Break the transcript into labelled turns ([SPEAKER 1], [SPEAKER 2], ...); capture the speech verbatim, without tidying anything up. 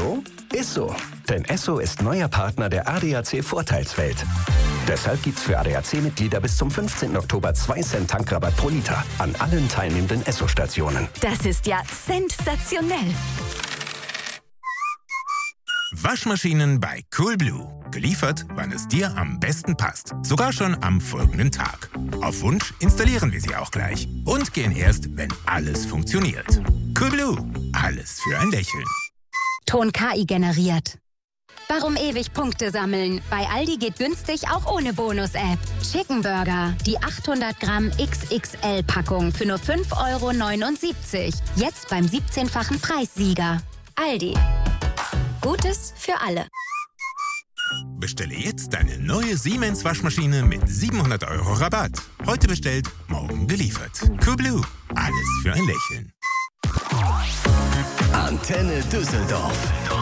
[SPEAKER 1] so? Ist so. Denn Esso ist neuer Partner der A D A C-Vorteilswelt. Deshalb gibt's für A D A C-Mitglieder bis zum fünfzehnten Oktober zwei Cent Tankrabatt pro Liter an allen teilnehmenden Esso-Stationen.
[SPEAKER 2] Das ist ja sensationell.
[SPEAKER 3] Waschmaschinen bei Coolblue. Geliefert, wann es dir am besten passt. Sogar schon am folgenden Tag. Auf Wunsch installieren wir sie auch gleich. Und gehen erst, wenn alles funktioniert. Coolblue. Alles für ein Lächeln.
[SPEAKER 2] Ton K I generiert. Warum ewig Punkte sammeln? Bei Aldi geht günstig auch ohne Bonus-App. Chicken Burger, die achthundert Gramm X X L-Packung für nur fünf Euro neunundsiebzig. Jetzt beim siebzehnfachen Preissieger. Aldi. Gutes für alle.
[SPEAKER 3] Bestelle jetzt deine neue Siemens-Waschmaschine mit siebenhundert Euro Rabatt. Heute bestellt, morgen geliefert. Coolblue. Alles für ein Lächeln.
[SPEAKER 1] Antenne Düsseldorf.